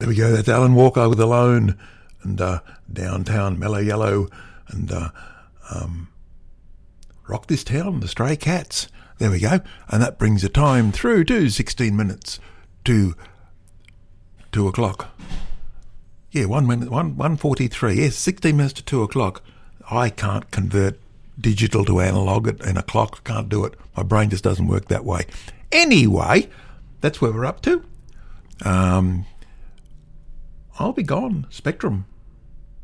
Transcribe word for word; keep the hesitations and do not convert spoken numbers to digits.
we go. That's Alan Walker with Alone, and uh, Downtown, Mellow Yellow, and uh, um, Rock This Town, the Stray Cats. There we go. And that brings the time through to sixteen minutes to two o'clock. Yeah, one minute, one one forty three. Yes, sixteen minutes to two o'clock. I can't convert digital to analog in a clock. I can't do it. My brain just doesn't work that way. Anyway, that's where we're up to. Um, I'll be gone. Spectrum.